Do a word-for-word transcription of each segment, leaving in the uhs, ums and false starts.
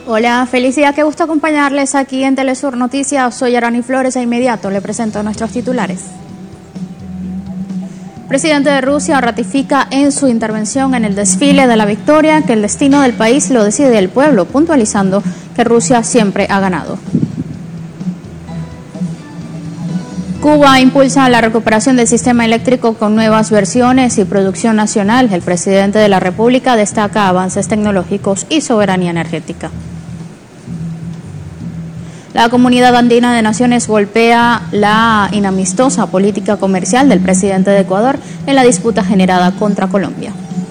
Hola, felicidad, qué gusto acompañarles aquí en Telesur Noticias. Soy Arani Flores e inmediato le presento a nuestros titulares. Presidente de Rusia ratifica en su intervención en el desfile de la victoria que el destino del país lo decide el pueblo, puntualizando que Rusia siempre ha ganado. Cuba impulsa la recuperación del sistema eléctrico con nuevas versiones y producción nacional. El presidente de la República destaca avances tecnológicos y soberanía energética. La Comunidad Andina de Naciones golpea la inamistosa política comercial del presidente de Ecuador en la disputa generada contra Colombia.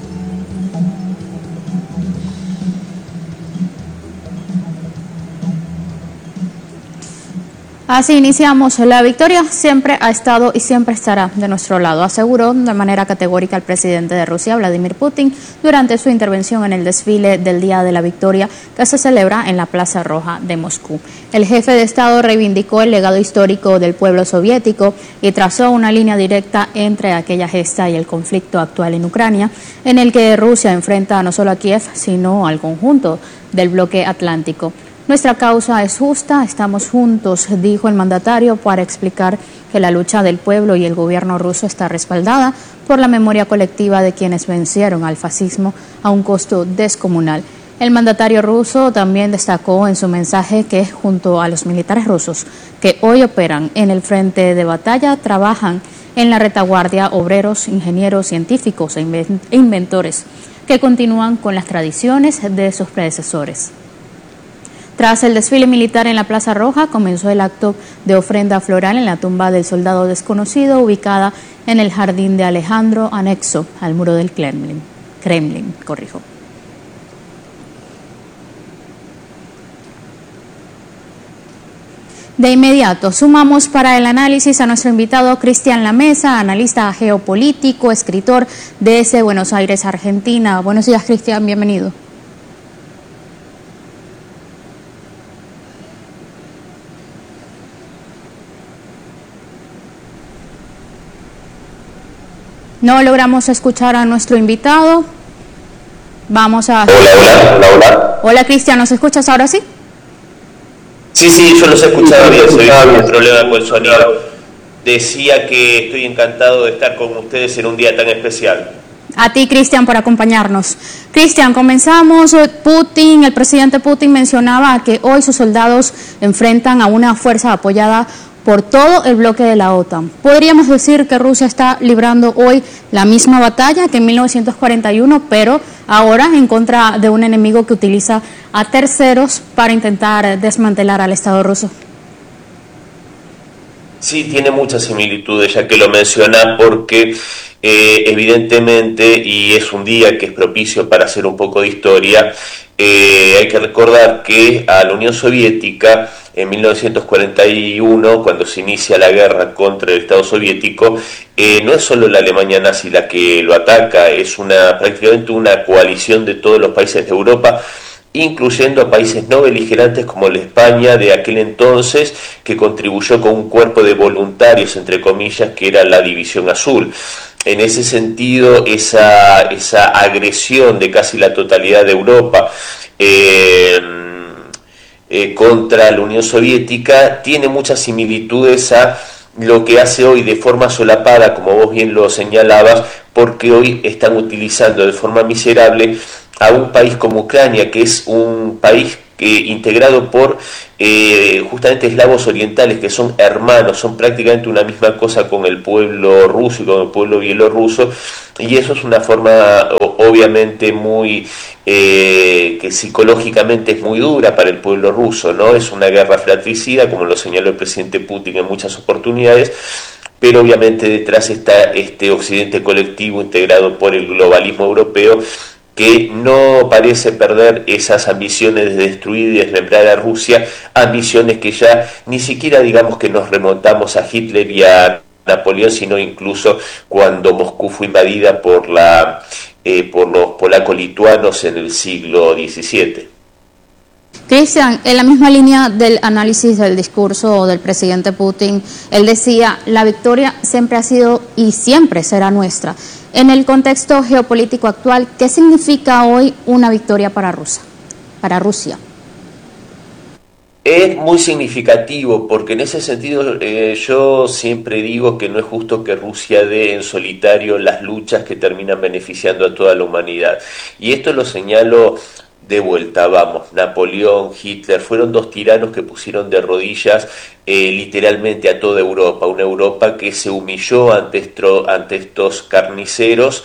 Así iniciamos. La victoria siempre ha estado y siempre estará de nuestro lado, aseguró de manera categórica el presidente de Rusia, Vladimir Putin, durante su intervención en el desfile del Día de la Victoria que se celebra en la Plaza Roja de Moscú. El jefe de Estado reivindicó el legado histórico del pueblo soviético y trazó una línea directa entre aquella gesta y el conflicto actual en Ucrania, en el que Rusia enfrenta no solo a Kiev, sino al conjunto del bloque atlántico. Nuestra causa es justa, estamos juntos, dijo el mandatario, para explicar que la lucha del pueblo y el gobierno ruso está respaldada por la memoria colectiva de quienes vencieron al fascismo a un costo descomunal. El mandatario ruso también destacó en su mensaje que junto a los militares rusos que hoy operan en el frente de batalla, trabajan en la retaguardia obreros, ingenieros, científicos e inventores que continúan con las tradiciones de sus predecesores. Tras el desfile militar en la Plaza Roja, comenzó el acto de ofrenda floral en la tumba del soldado desconocido, ubicada en el Jardín de Alejandro, anexo al muro del Kremlin. Kremlin, corrijo. De inmediato, sumamos para el análisis a nuestro invitado Cristian Lamesa, analista geopolítico, escritor desde Buenos Aires, Argentina. Buenos días, Cristian, bienvenido. No logramos escuchar a nuestro invitado. Vamos a... Hola, hola, hola, hola. Hola, Cristian, ¿nos escuchas ahora sí? Sí, sí, yo los he escuchado bien, soy un problema con el sonido. Decía que estoy encantado de estar con ustedes en un día tan especial. A ti, Cristian, por acompañarnos. Cristian, comenzamos. Putin, el presidente Putin mencionaba que hoy sus soldados enfrentan a una fuerza apoyada por todo el bloque de la OTAN. ¿Podríamos decir que Rusia está librando hoy la misma batalla que en mil novecientos cuarenta y uno, pero ahora en contra de un enemigo que utiliza a terceros para intentar desmantelar al Estado ruso? Sí, tiene muchas similitudes, ya que lo menciona, porque eh, evidentemente, y es un día que es propicio para hacer un poco de historia, eh, hay que recordar que a la Unión Soviética, en mil novecientos cuarenta y uno, cuando se inicia la guerra contra el Estado soviético, eh, no es solo la Alemania nazi la que lo ataca, es una prácticamente una coalición de todos los países de Europa, incluyendo a países no beligerantes como la España de aquel entonces, que contribuyó con un cuerpo de voluntarios, entre comillas, que era la División Azul. En ese sentido, esa, esa agresión de casi la totalidad de Europa eh, eh, contra la Unión Soviética tiene muchas similitudes a lo que hace hoy de forma solapada, como vos bien lo señalabas, porque hoy están utilizando de forma miserable a un país como Ucrania, que es un país que, integrado por eh, justamente eslavos orientales, que son hermanos, son prácticamente una misma cosa con el pueblo ruso y con el pueblo bielorruso, y eso es una forma obviamente muy eh, que psicológicamente es muy dura para el pueblo ruso, ¿no? Es una guerra fratricida, como lo señaló el presidente Putin en muchas oportunidades, pero obviamente detrás está este occidente colectivo integrado por el globalismo europeo, que no parece perder esas ambiciones de destruir y desmembrar a Rusia, ambiciones que ya ni siquiera digamos que nos remontamos a Hitler y a Napoleón, sino incluso cuando Moscú fue invadida por, la, eh, por los polacos-lituanos en el siglo diecisiete. Cristian, en la misma línea del análisis del discurso del presidente Putin, él decía, la victoria siempre ha sido y siempre será nuestra. En el contexto geopolítico actual, ¿qué significa hoy una victoria para Rusia? Para Rusia? Es muy significativo porque en ese sentido eh, yo siempre digo que no es justo que Rusia dé en solitario las luchas que terminan beneficiando a toda la humanidad. Y esto lo señalo de vuelta, vamos, Napoleón, Hitler, fueron dos tiranos que pusieron de rodillas eh, literalmente a toda Europa, una Europa que se humilló ante, estro, ante estos carniceros.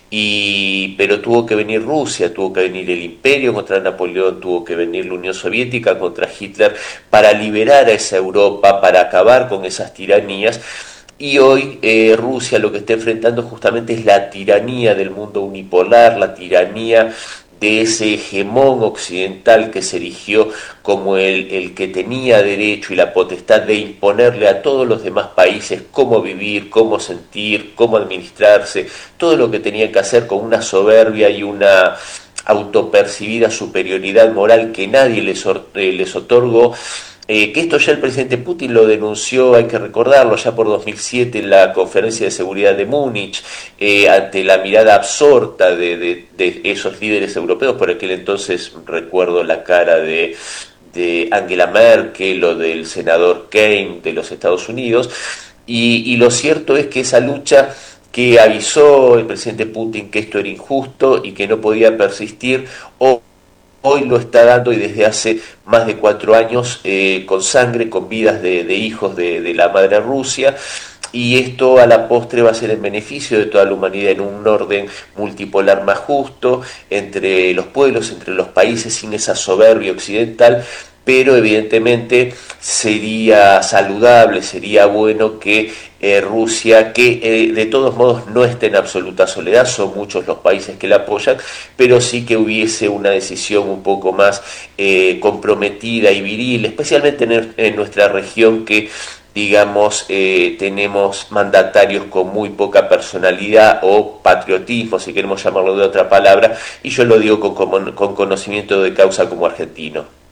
Y, pero tuvo que venir Rusia, tuvo que venir el Imperio contra Napoleón, tuvo que venir la Unión Soviética contra Hitler para liberar a esa Europa, para acabar con esas tiranías. Y hoy eh, Rusia lo que está enfrentando justamente es la tiranía del mundo unipolar, la tiranía de ese hegemón occidental que se erigió como el, el que tenía derecho y la potestad de imponerle a todos los demás países cómo vivir, cómo sentir, cómo administrarse, todo lo que tenía que hacer con una soberbia y una autopercibida superioridad moral que nadie les, eh, les otorgó. Eh, que esto ya el presidente Putin lo denunció, hay que recordarlo, ya por dos mil siete en la conferencia de seguridad de Múnich, eh, ante la mirada absorta de, de, de esos líderes europeos. Por aquel entonces recuerdo la cara de, de Angela Merkel o del senador Kaine de los Estados Unidos, y, y lo cierto es que esa lucha que avisó el presidente Putin que esto era injusto y que no podía persistir, o hoy lo está dando, y desde hace más de cuatro años, eh, con sangre, con vidas de, de hijos de, de la madre Rusia, y esto a la postre va a ser en beneficio de toda la humanidad en un orden multipolar más justo, entre los pueblos, entre los países, sin esa soberbia occidental. Pero evidentemente sería saludable, sería bueno que eh, Rusia, que eh, de todos modos no esté en absoluta soledad, son muchos los países que la apoyan, pero sí que hubiese una decisión un poco más eh, comprometida y viril, especialmente en, en nuestra región, que digamos, eh, tenemos mandatarios con muy poca personalidad o patriotismo, si queremos llamarlo de otra palabra, y yo lo digo con, con, con conocimiento de causa como argentino.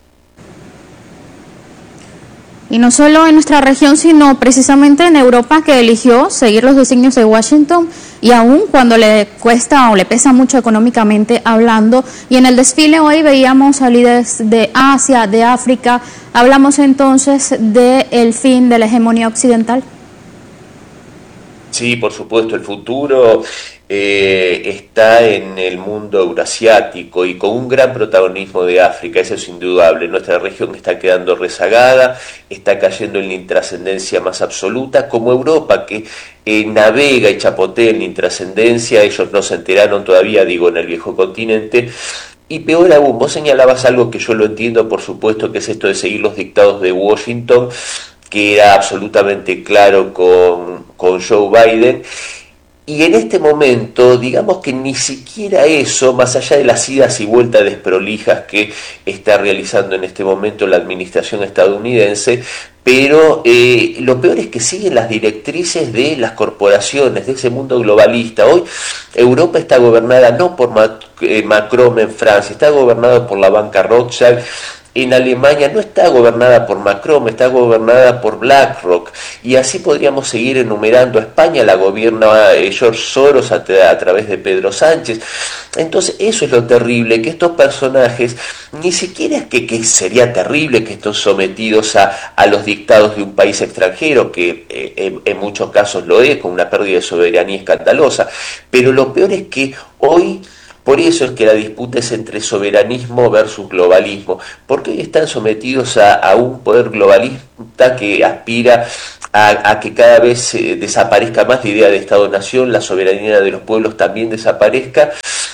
Y no solo en nuestra región, sino precisamente en Europa, que eligió seguir los designios de Washington, y aún cuando le cuesta o le pesa mucho económicamente hablando. Y en el desfile hoy veíamos a líderes de Asia, de África. Hablamos entonces del fin de la hegemonía occidental. Sí, por supuesto, el futuro eh, está en el mundo eurasiático y con un gran protagonismo de África, eso es indudable. Nuestra región está quedando rezagada, está cayendo en la intrascendencia más absoluta, como Europa, que eh, navega y chapotea en la intrascendencia. Ellos no se enteraron todavía, digo, en el viejo continente. Y peor aún, vos señalabas algo que yo lo entiendo, por supuesto, que es esto de seguir los dictados de Washington, que era absolutamente claro con, con Joe Biden. Y en este momento, digamos que ni siquiera eso, más allá de las idas y vueltas desprolijas que está realizando en este momento la administración estadounidense, pero eh, lo peor es que siguen las directrices de las corporaciones, de ese mundo globalista. Hoy Europa está gobernada no por Macron en Francia, está gobernada por la banca Rothschild. En Alemania no está gobernada por Macron, está gobernada por BlackRock, y así podríamos seguir enumerando. A España la gobierna eh, George Soros a, tra a través de Pedro Sánchez. Entonces eso es lo terrible, que estos personajes, ni siquiera es que, que sería terrible que estén sometidos a, a los dictados de un país extranjero, que eh, en, en muchos casos lo es, con una pérdida de soberanía escandalosa, pero lo peor es que hoy... Por eso es que la disputa es entre soberanismo versus globalismo, porque hoy están sometidos a, a un poder globalista que aspira a, a que cada vez eh, desaparezca más la idea de Estado-Nación, la soberanía de los pueblos también desaparezca,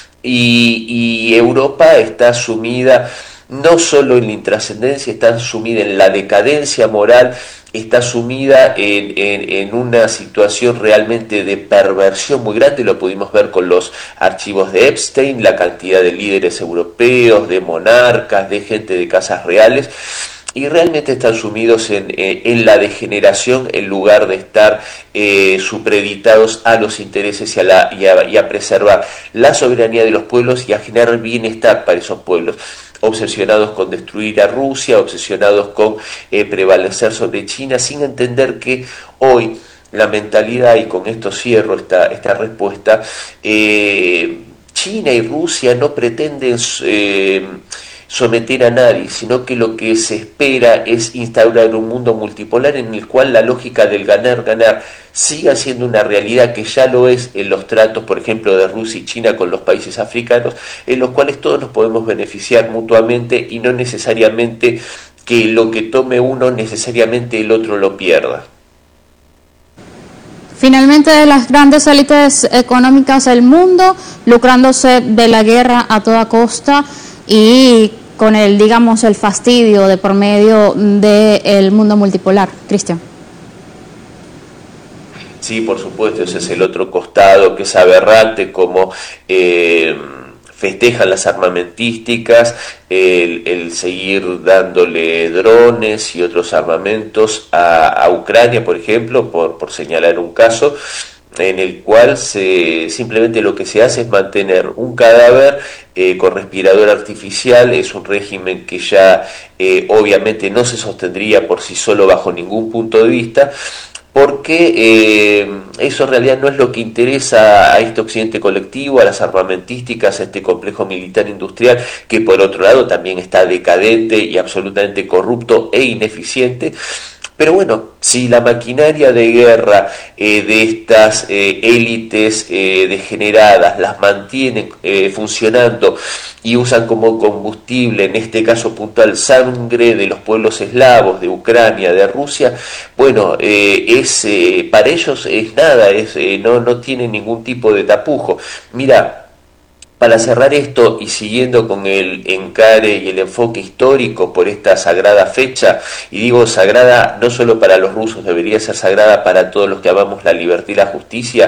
y, y Europa está sumida no solo en la intrascendencia, está sumida en la decadencia moral, está sumida en, en, en una situación realmente de perversión muy grande. Lo pudimos ver con los archivos de Epstein, la cantidad de líderes europeos, de monarcas, de gente de casas reales, y realmente están sumidos en, en, en la degeneración en lugar de estar eh, supeditados a los intereses y a, la, y, a, y a preservar la soberanía de los pueblos y a generar bienestar para esos pueblos. Obsesionados con destruir a Rusia, obsesionados con eh, prevalecer sobre China, sin entender que hoy la mentalidad, y con esto cierro esta, esta respuesta, eh, China y Rusia no pretenden eh, someter a nadie, sino que lo que se espera es instaurar un mundo multipolar en el cual la lógica del ganar-ganar siga siendo una realidad, que ya lo es en los tratos, por ejemplo, de Rusia y China con los países africanos, en los cuales todos nos podemos beneficiar mutuamente y no necesariamente que lo que tome uno necesariamente el otro lo pierda. Finalmente, las grandes élites económicas del mundo lucrándose de la guerra a toda costa y con el, digamos, el fastidio de por medio del mundo multipolar. Cristian. Sí, por supuesto, ese es el otro costado que es aberrante, como eh, festejan las armamentísticas, el, el seguir dándole drones y otros armamentos a, a Ucrania, por ejemplo, por, por señalar un caso, en el cual se, simplemente lo que se hace es mantener un cadáver eh, con respirador artificial. Es un régimen que ya eh, obviamente no se sostendría por sí solo bajo ningún punto de vista, porque eh, eso en realidad no es lo que interesa a este occidente colectivo, a las armamentísticas, a este complejo militar industrial, que por otro lado también está decadente y absolutamente corrupto e ineficiente. Pero bueno, si la maquinaria de guerra eh, de estas eh, élites eh, degeneradas las mantienen eh, funcionando y usan como combustible, en este caso puntual, sangre de los pueblos eslavos, de Ucrania, de Rusia, bueno, eh, es eh, para ellos es nada, es, eh, no, no tiene ningún tipo de tapujo. Mira, para cerrar esto y siguiendo con el encare y el enfoque histórico por esta sagrada fecha, y digo sagrada no solo para los rusos, debería ser sagrada para todos los que amamos la libertad y la justicia,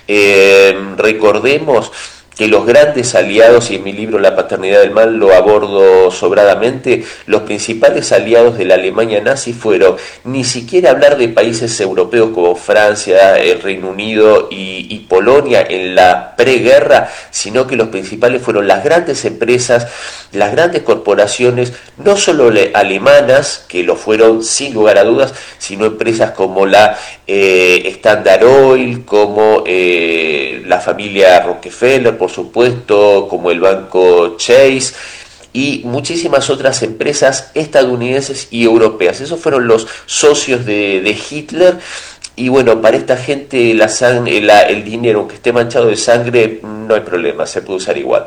eh, recordemos que los grandes aliados, y en mi libro La paternidad del mal lo abordo sobradamente, los principales aliados de la Alemania nazi fueron ni siquiera hablar de países europeos como Francia, el Reino Unido y, y Polonia en la preguerra, sino que los principales fueron las grandes empresas, las grandes corporaciones, no solo alemanas, que lo fueron sin lugar a dudas, sino empresas como la eh, Standard Oil, como eh, la familia Rockefeller, por supuesto, como el banco Chase y muchísimas otras empresas estadounidenses y europeas. Esos fueron los socios de, de Hitler. Y bueno, para esta gente la sangre, la, el dinero, aunque esté manchado de sangre, no hay problema, se puede usar igual.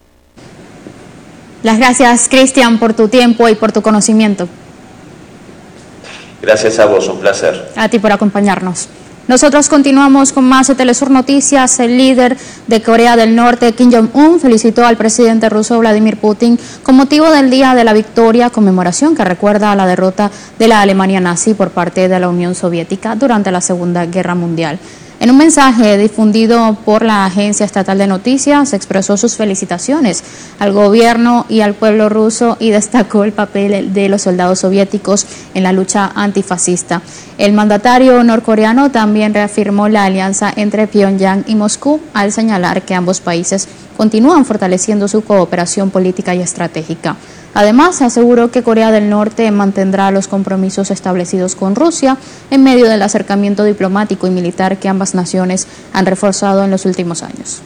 Las gracias, Cristian, por tu tiempo y por tu conocimiento. Gracias a vos, un placer. A ti por acompañarnos. Nosotros continuamos con más de Telesur Noticias. El líder de Corea del Norte, Kim Jong-un, felicitó al presidente ruso Vladimir Putin con motivo del Día de la Victoria, conmemoración que recuerda a la derrota de la Alemania nazi por parte de la Unión Soviética durante la Segunda Guerra Mundial. En un mensaje difundido por la Agencia Estatal de Noticias, expresó sus felicitaciones al gobierno y al pueblo ruso y destacó el papel de los soldados soviéticos en la lucha antifascista. El mandatario norcoreano también reafirmó la alianza entre Pyongyang y Moscú al señalar que ambos países continúan fortaleciendo su cooperación política y estratégica. Además, aseguró que Corea del Norte mantendrá los compromisos establecidos con Rusia en medio del acercamiento diplomático y militar que ambas naciones han reforzado en los últimos años.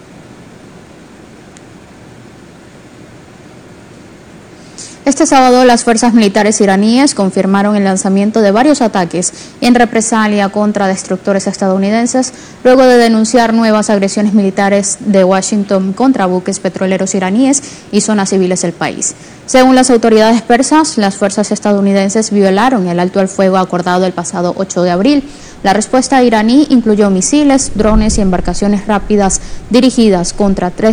Este sábado, las fuerzas militares iraníes confirmaron el lanzamiento de varios ataques en represalia contra destructores estadounidenses, luego de denunciar nuevas agresiones militares de Washington contra buques petroleros iraníes y zonas civiles del país. Según las autoridades persas, las fuerzas estadounidenses violaron el alto al fuego acordado el pasado ocho de abril. La respuesta iraní incluyó misiles, drones y embarcaciones rápidas dirigidas contra tres